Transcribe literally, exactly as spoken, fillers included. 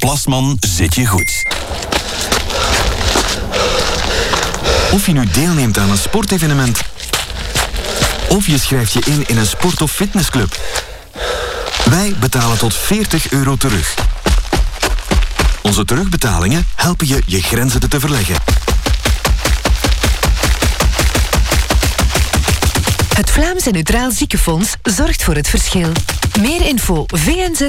Plasman zit je goed. Of je nu deelneemt aan een sportevenement, of je schrijft je in in een sport- of fitnessclub. Wij betalen tot veertig euro terug. Onze terugbetalingen helpen je je grenzen te verleggen. Het Vlaams en Neutraal Ziekenfonds zorgt voor het verschil. Meer info V N Z